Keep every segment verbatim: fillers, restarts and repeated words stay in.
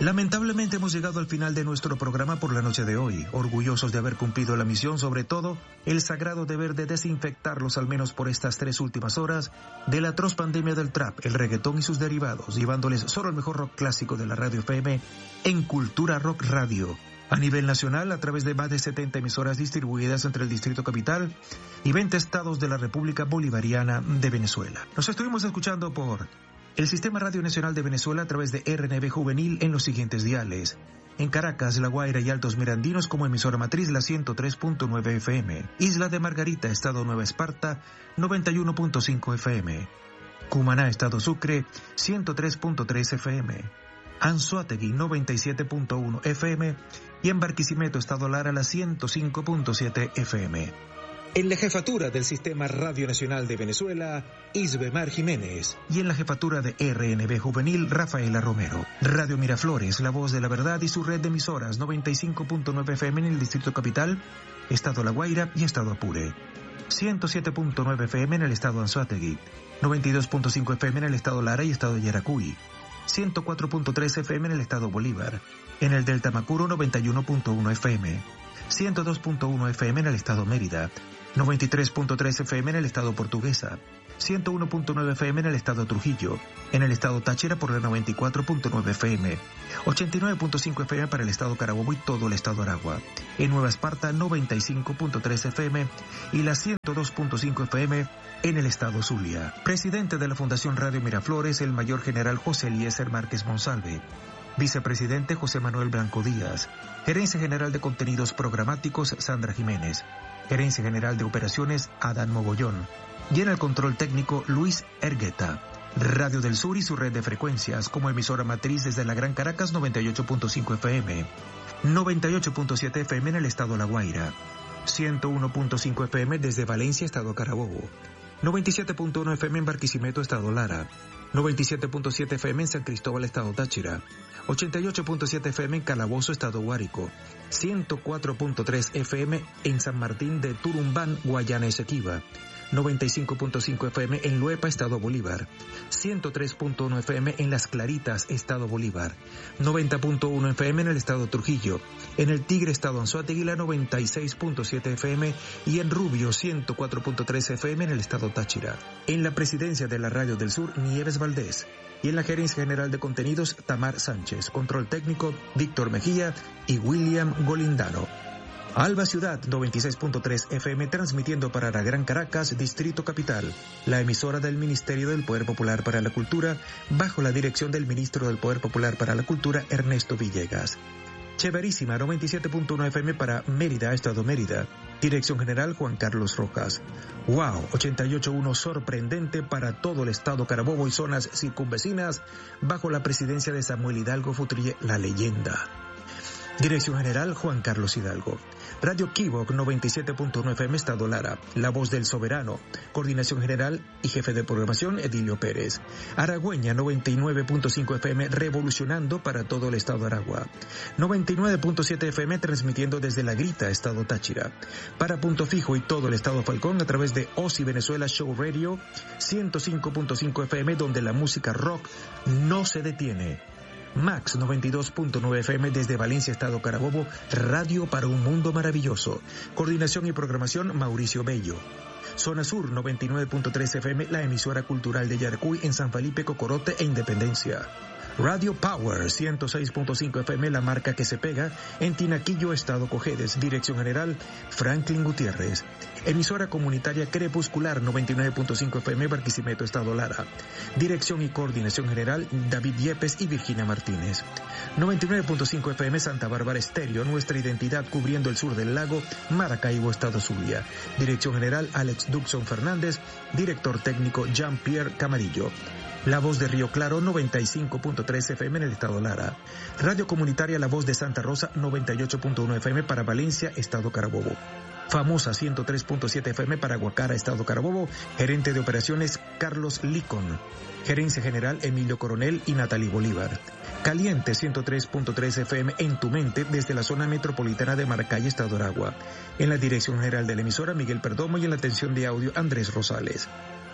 Lamentablemente hemos llegado al final de nuestro programa por la noche de hoy, orgullosos de haber cumplido la misión, sobre todo el sagrado deber de desinfectarlos al menos por estas tres últimas horas de la atroz pandemia del trap, el reggaetón y sus derivados, llevándoles solo el mejor rock clásico de la radio F M en Cultura Rock Radio. A nivel nacional, a través de más de setenta emisoras distribuidas entre el Distrito Capital y veinte estados de la República Bolivariana de Venezuela. Nos estuvimos escuchando por el Sistema Radio Nacional de Venezuela a través de R N B Juvenil en los siguientes diales. En Caracas, La Guaira y Altos Mirandinos como emisora matriz la ciento tres punto nueve F M. Isla de Margarita, Estado Nueva Esparta, noventa y uno punto cinco F M. Cumaná, Estado Sucre, ciento tres punto tres F M. Anzoátegui, noventa y siete punto uno F M. Y en Barquisimeto, Estado Lara, la ciento cinco punto siete F M. En la jefatura del Sistema Radio Nacional de Venezuela, Isbemar Jiménez. Y en la jefatura de R N B Juvenil, Rafaela Romero. Radio Miraflores, La Voz de la Verdad y su red de emisoras, noventa y cinco punto nueve F M en el Distrito Capital, Estado La Guaira y Estado Apure. ciento siete punto nueve F M en el Estado Anzoátegui. noventa y dos punto cinco F M en el Estado Lara y Estado Yaracuy. ciento cuatro punto tres F M en el Estado Bolívar. En el Delta Macuro, noventa y uno punto uno F M. ciento dos punto uno F M en el Estado Mérida. noventa y tres punto tres F M en el Estado Portuguesa, ciento uno punto nueve F M en el Estado Trujillo, en el Estado Táchira por la noventa y cuatro punto nueve F M, ochenta y nueve punto cinco F M para el Estado Carabobo y todo el Estado Aragua, en Nueva Esparta noventa y cinco punto tres F M y la ciento dos punto cinco F M en el Estado Zulia. Presidente de la Fundación Radio Miraflores, el Mayor General José Eliezer Márquez Monsalve. Vicepresidente José Manuel Blanco Díaz. Gerencia General de Contenidos Programáticos Sandra Jiménez. Gerencia General de Operaciones Adán Mogollón. Y en el control técnico Luis Ergueta. Radio del Sur y su red de frecuencias como emisora matriz desde la Gran Caracas noventa y ocho punto cinco F M. noventa y ocho punto siete F M en el Estado La Guaira. ciento uno punto cinco F M desde Valencia, Estado Carabobo. noventa y siete punto uno F M en Barquisimeto, Estado Lara. noventa y siete punto siete F M en San Cristóbal, Estado Táchira. ochenta y ocho punto siete F M en Calabozo, Estado Guárico. ciento cuatro punto tres F M en San Martín de Turumbán, Guayana Esequiba. noventa y cinco punto cinco F M en Luepa, Estado Bolívar. ciento tres punto uno F M en Las Claritas, Estado Bolívar. noventa punto uno F M en el Estado Trujillo. En el Tigre, Estado Anzoátegui, noventa y seis punto siete F M y en Rubio, ciento cuatro punto tres F M en el Estado Táchira. En la presidencia de la Radio del Sur, Nieves Valdés. Y en la Gerencia General de Contenidos, Tamar Sánchez. Control técnico, Víctor Mejía y William Golindano. Alba Ciudad, noventa y seis punto tres F M, transmitiendo para la Gran Caracas, Distrito Capital, la emisora del Ministerio del Poder Popular para la Cultura, bajo la dirección del Ministro del Poder Popular para la Cultura, Ernesto Villegas. Cheverísima, noventa y siete punto uno F M para Mérida, Estado Mérida. Dirección General Juan Carlos Rojas. Wow, ochenta y ocho punto uno sorprendente para todo el Estado Carabobo y zonas circunvecinas, bajo la presidencia de Samuel Hidalgo Futrille, la leyenda. Dirección General Juan Carlos Hidalgo. Radio Kibok noventa y siete punto uno F M Estado Lara, La Voz del Soberano. Coordinación General y Jefe de Programación Edilio Pérez. Aragüeña noventa y nueve punto cinco F M revolucionando para todo el Estado Aragua. noventa y nueve punto siete F M transmitiendo desde La Grita, Estado Táchira. Para Punto Fijo y todo el Estado Falcón a través de O S I Venezuela Show Radio ciento cinco punto cinco F M donde la música rock no se detiene. Max noventa y dos punto nueve F M desde Valencia, Estado Carabobo, Radio para un Mundo Maravilloso. Coordinación y programación Mauricio Bello. Zona Sur noventa y nueve punto tres F M, la emisora cultural de Yaracuy en San Felipe, Cocorote e Independencia. Radio Power ciento seis punto cinco F M, la marca que se pega en Tinaquillo, Estado Cojedes. Dirección General Franklin Gutiérrez. Emisora comunitaria Crepuscular noventa y nueve punto cinco F M, Barquisimeto, Estado Lara. Dirección y coordinación general David Yepes y Virginia Martínez. noventa y nueve punto cinco F M Santa Bárbara Estéreo, nuestra identidad cubriendo el sur del lago, Maracaibo, Estado Zulia. Dirección General Alex Duxon Fernández. Director técnico Jean-Pierre Camarillo. La Voz de Río Claro noventa y cinco punto tres F M en el Estado Lara. Radio Comunitaria La Voz de Santa Rosa noventa y ocho punto uno F M para Valencia, Estado Carabobo. Famosa ciento tres punto siete F M para Guacara, Estado Carabobo. Gerente de operaciones Carlos Licon. Gerencia General Emilio Coronel y Natalie Bolívar. Caliente ciento tres punto tres F M en tu mente desde la zona metropolitana de Maracay, Estado Aragua. En la dirección general de la emisora Miguel Perdomo y en la atención de audio Andrés Rosales.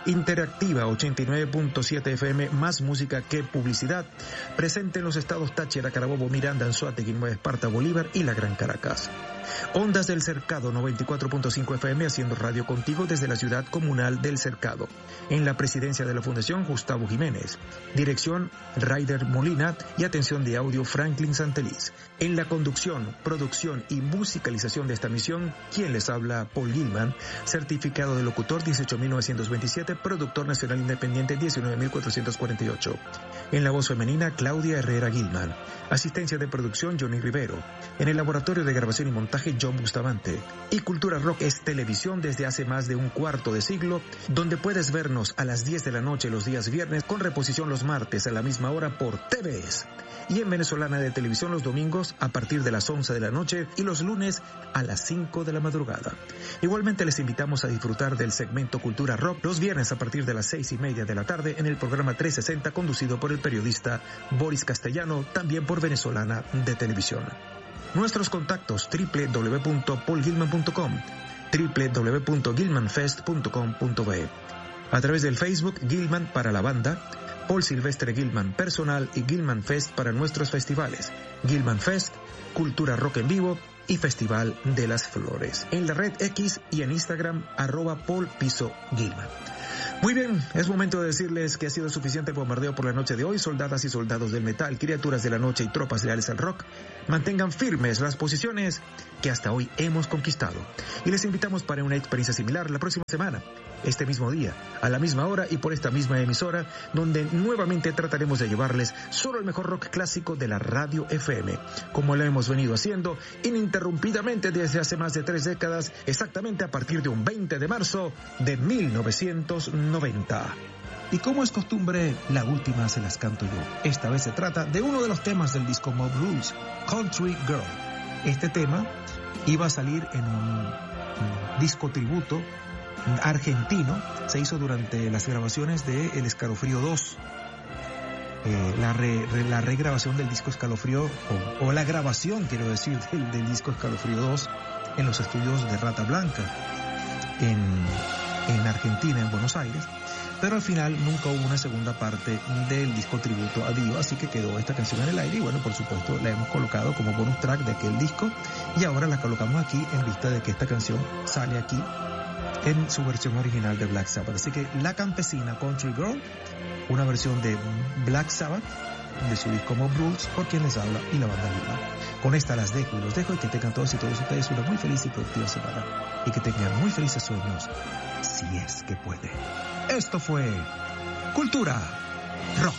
Interactiva ochenta y nueve punto siete F M, más música que publicidad. Presente en los estados Táchira, Carabobo, Miranda, Anzoátegui, Nueva Esparta, Bolívar y la Gran Caracas. Ondas del Cercado noventa y cuatro punto cinco F M, haciendo radio contigo desde la ciudad comunal del Cercado. En la presidencia de la Fundación, Gustavo Jiménez. Dirección, Raider Molina y atención de audio, Franklin Santeliz. En la conducción, producción y musicalización de esta misión, quien les habla, Paul Gilman, certificado de locutor dieciocho mil novecientos veintisiete, productor nacional independiente diecinueve mil cuatrocientos cuarenta y ocho. En la voz femenina, Claudia Herrera Gilman. Asistencia de producción, Johnny Rivero. En el laboratorio de grabación y montaje, John Bustamante. Y Cultura Rock es televisión desde hace más de un cuarto de siglo, donde puedes vernos a las diez de la noche los días viernes, con reposición los martes a la misma hora por T V S. Y en Venezolana de Televisión los domingos a partir de las once de la noche y los lunes a las cinco de la madrugada. Igualmente les invitamos a disfrutar del segmento Cultura Rock los viernes a partir de las seis y media de la tarde en el programa trescientos sesenta, conducido por el periodista Boris Castellano, también por Venezolana de Televisión. Nuestros contactos: doble u doble u doble u punto paul gilman punto com, doble u doble u doble u punto gilman fest punto com punto be. A través del Facebook, Gilman para la banda, Paul Silvestre Gilman personal y Gilman Fest para nuestros festivales, Gilman Fest, Cultura Rock en Vivo y Festival de las Flores. En la red X y en Instagram, arroba Paul Piso Gilman. Muy bien, es momento de decirles que ha sido suficiente bombardeo por la noche de hoy. Soldadas y soldados del metal, criaturas de la noche y tropas leales al rock, mantengan firmes las posiciones que hasta hoy hemos conquistado. Y les invitamos para una experiencia similar la próxima semana, este mismo día, a la misma hora y por esta misma emisora, donde nuevamente trataremos de llevarles solo el mejor rock clásico de la radio F M, como lo hemos venido haciendo ininterrumpidamente desde hace más de tres décadas, exactamente a partir de un veinte de marzo de mil novecientos noventa. Y como es costumbre, la última se las canto yo. Esta vez se trata de uno de los temas del disco Mob Rules, Country Girl. Este tema iba a salir en un, un disco tributo argentino, se hizo durante las grabaciones de El Escalofrío dos, eh, la, re, re, la regrabación del disco Escalofrío, o, o la grabación, quiero decir, del, del disco Escalofrío dos en los estudios de Rata Blanca, en, en Argentina, en Buenos Aires. Pero al final nunca hubo una segunda parte del disco tributo a Dio, así que quedó esta canción en el aire y bueno, por supuesto la hemos colocado como bonus track de aquel disco y ahora la colocamos aquí en vista de que esta canción sale aquí en su versión original de Black Sabbath. Así que La Campesina, Country Girl, una versión de Black Sabbath de su disco Mob Rules, por quien les habla y la banda Lima. Con esta las dejo y los dejo y que tengan todos y todos ustedes una muy feliz y productiva semana y que tengan muy felices sueños, si es que pueden. Esto fue Cultura Rock.